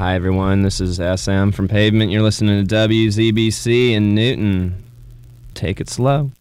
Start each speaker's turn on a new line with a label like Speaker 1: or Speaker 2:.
Speaker 1: Hi, everyone. This is SM from Pavement. You're listening to WZBC in Newton. Take it slow.